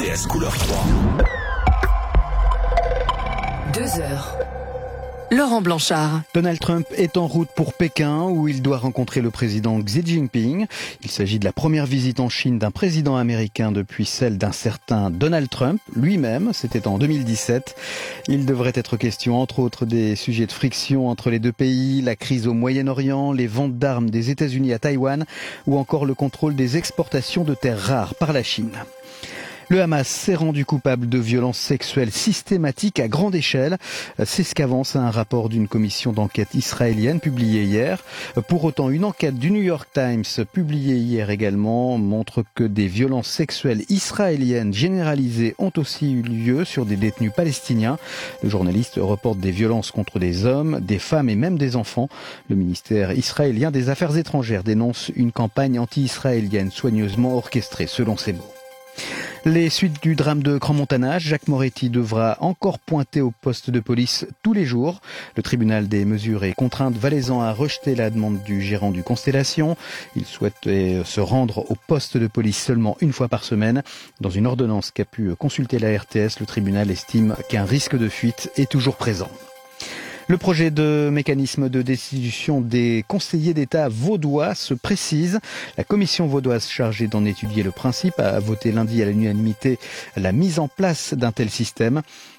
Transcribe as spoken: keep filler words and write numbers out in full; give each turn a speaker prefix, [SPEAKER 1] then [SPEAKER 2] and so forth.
[SPEAKER 1] T S couleur trois.
[SPEAKER 2] Deux heures. Laurent Blanchard.
[SPEAKER 3] Donald Trump est en route pour Pékin où il doit rencontrer le président Xi Jinping. Il s'agit de la première visite en Chine d'un président américain depuis celle d'un certain Donald Trump lui-même. C'était en deux mille dix-sept. Il devrait être question entre autres des sujets de friction entre les deux pays, la crise au Moyen-Orient, les ventes d'armes des États-Unis à Taïwan ou encore le contrôle des exportations de terres rares par la Chine. Le Hamas s'est rendu coupable de violences sexuelles systématiques à grande échelle. C'est ce qu'avance un rapport d'une commission d'enquête israélienne publié hier. Pour autant, une enquête du New York Times publiée hier également montre que des violences sexuelles israéliennes généralisées ont aussi eu lieu sur des détenus palestiniens. Le journaliste reporte des violences contre des hommes, des femmes et même des enfants. Le ministère israélien des Affaires étrangères dénonce une campagne anti-israélienne soigneusement orchestrée, selon ses mots. Les suites du drame de Crans-Montana, Jacques Moretti devra encore pointer au poste de police tous les jours. Le tribunal des mesures et contraintes valaisant a rejeté la demande du gérant du Constellation. Il souhaitait se rendre au poste de police seulement une fois par semaine. Dans une ordonnance qu'a pu consulter la R T S, le tribunal estime qu'un risque de fuite est toujours présent. Le projet de mécanisme de destitution des conseillers d'État vaudois se précise. La commission vaudoise chargée d'en étudier le principe a voté lundi à l'unanimité la mise en place d'un tel système.